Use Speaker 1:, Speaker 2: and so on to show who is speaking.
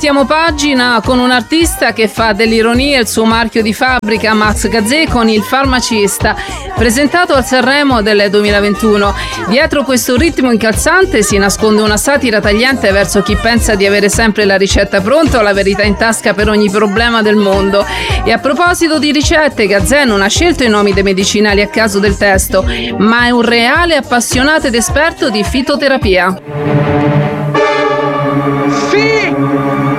Speaker 1: voltiamo pagina con un artista che fa dell'ironia il suo marchio di fabbrica, Max Gazzè, con Il farmacista, presentato al Sanremo del 2021. Dietro questo ritmo incalzante si nasconde una satira tagliente verso chi pensa di avere sempre la ricetta pronta o la verità in tasca per ogni problema del mondo. E a proposito di ricette, Gazzè non ha scelto i nomi dei medicinali a caso del testo, ma è un reale appassionato ed esperto di fitoterapia.
Speaker 2: Sì!